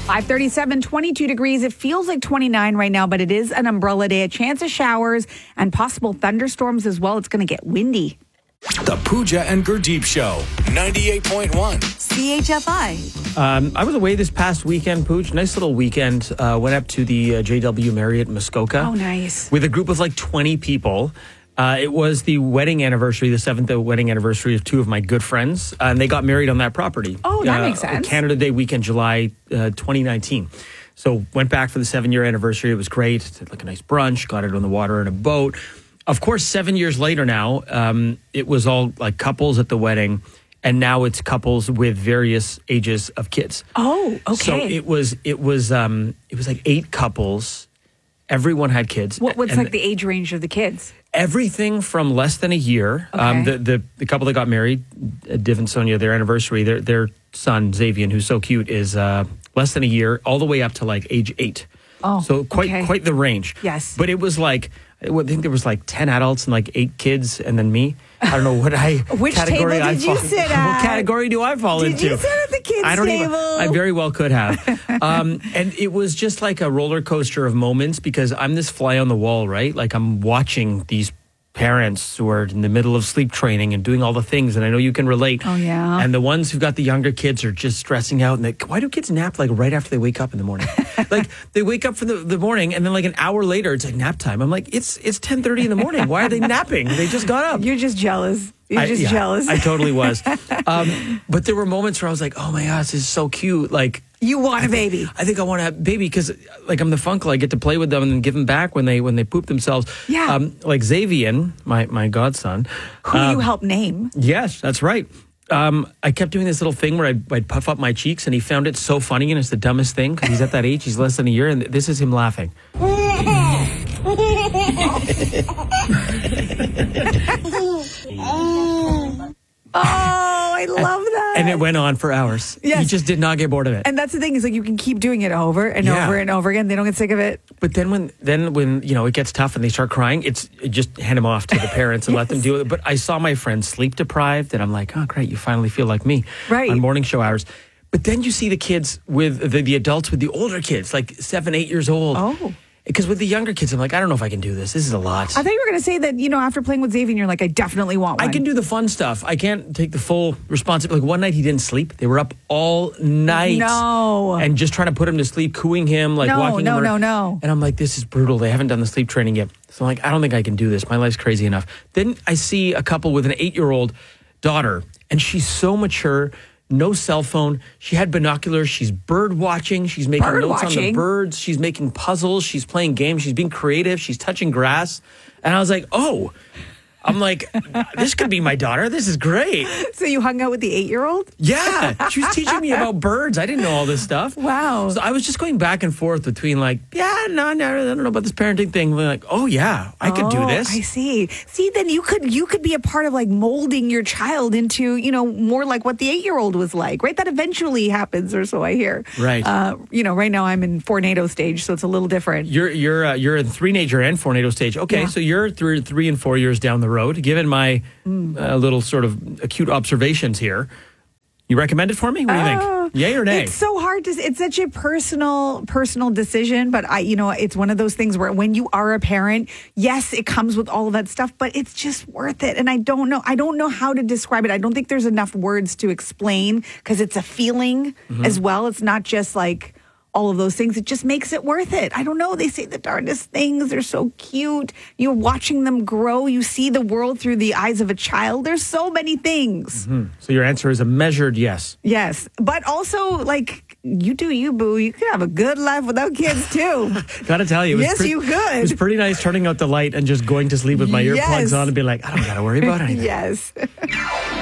5:37, 22 degrees. It feels like 29 right now, but it is an umbrella day. A chance of showers and possible thunderstorms as well. It's going to get windy. The Pooja and Gurdeep Show, 98.1. CHFI. I was away this past weekend, Pooch. Nice little weekend. Went up to the JW Marriott Muskoka. Oh, nice. With a group of like 20 people. It was the wedding anniversary, the 7th wedding anniversary of two of my good friends. And they got married on that property. Oh, that makes sense. Canada Day weekend, July 2019. So went back for the 7-year anniversary. It was great. Did like a nice brunch. Got it on the water in a boat. Of course, 7 years later now, it was all like couples at the wedding. And now it's couples with various ages of kids. Oh, okay. So it was like 8 couples. Everyone had kids. What's like the age range of the kids? Everything from less than a year. Okay. The couple that got married, Div and Sonia, their anniversary, their son, Xavier, who's so cute, is less than a year, all the way up to like age 8. Oh, so okay. quite the range. Yes. But it was like, I think there was like 10 adults and like 8 kids and then me. I don't know what Which category table did you sit at? What category do I fall into? Did you sit at the kids' table? I very well could have. And it was just like a roller coaster of moments because I'm this fly on the wall, right? Like I'm watching these parents who are in the middle of sleep training and doing all the things, and I know you can relate. Oh, yeah. And the ones who've got the younger kids are just stressing out. And why do kids nap like right after they wake up in the morning? Like they wake up for the morning, and then like an hour later, it's like nap time. I'm like, it's 10:30 in the morning. Why are they napping? They just got up. You're just jealous. You're jealous. I totally was. But there were moments where I was like, oh my gosh, this is so cute. Like, you want a baby. I think I want to have a baby because, like, I'm the funkle. I get to play with them and then give them back when they pup themselves. Yeah. Like Xavier, my godson. Who you help name. Yes, that's right. I kept doing this little thing where I'd puff up my cheeks, and he found it so funny, and it's the dumbest thing because he's at that age. He's less than a year, and this is him laughing. Oh, I love that. And it went on for hours. Yes. He just did not get bored of it. And that's the thing is like you can keep doing it over and over and over again. They don't get sick of it. But then when it gets tough and they start crying, just hand them off to the parents and let them deal with it. But I saw my friends sleep deprived, and I'm like, oh great, you finally feel like me on morning show hours. But then you see the kids with the adults with the older kids, like 7, 8 years old. Oh. Because with the younger kids, I'm like, I don't know if I can do this. This is a lot. I thought you were going to say that, after playing with Xavier, you're like, I definitely want one. I can do the fun stuff. I can't take the full responsibility. Like one night he didn't sleep. They were up all night. No. And just trying to put him to sleep, cooing him, like walking him around. No. And I'm like, this is brutal. They haven't done the sleep training yet. So I'm like, I don't think I can do this. My life's crazy enough. Then I see a couple with an 8-year-old daughter, and she's so mature. No cell phone. She had binoculars. She's bird watching. She's making notes on the birds. She's making puzzles. She's playing games. She's being creative. She's touching grass. And I was like, oh, I'm like, this could be my daughter. This is great. So you hung out with the 8-year-old? Yeah. She was teaching me about birds. I didn't know all this stuff. Wow. So I was just going back and forth between like, I don't know about this parenting thing. Like, oh yeah, I could do this. I see. See, then you could be a part of like molding your child into, more like what the 8-year-old was like, right? That eventually happens, or so I hear. Right. Right now I'm in fornado stage, so it's a little different. You're in 3-nager and fornado stage. Okay, so you're 3 and 4 years down the road. Given my little sort of acute observations here, you recommend it for me? What do you think? Yay or nay? It's so hard to. It's such a personal decision, but it's one of those things where when you are a parent, yes, it comes with all of that stuff, but it's just worth it. And I don't know how to describe it. I don't think there's enough words to explain because it's a feeling as well. It's not just like all of those things. It just makes it worth it. I don't know. They say the darndest things. They're so cute. You're watching them grow. You see the world through the eyes of a child. There's so many things. Mm-hmm. So your answer is a measured yes. Yes. But also, like, you do you, boo. You could have a good life without kids, too. Gotta tell you. You could. It was pretty nice turning out the light and just going to sleep with my earplugs on and being like, I don't gotta worry about anything. Yes.